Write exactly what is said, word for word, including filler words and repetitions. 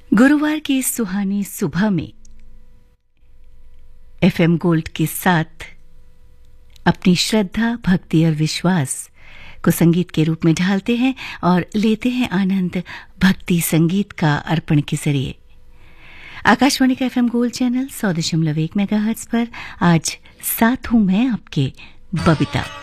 गुरुवार की इस सुहानी सुबह में एफएम गोल्ड के साथ अपनी श्रद्धा, भक्ति और विश्वास को संगीत के रूप में ढालते हैं और लेते हैं आनंद भक्ति संगीत का अर्पण के जरिए। आकाशवाणी का एफएम गोल्ड चैनल सौ दशमलव एक मेगाहर्ट्ज पर आज साथ हूं मैं आपके बबीता।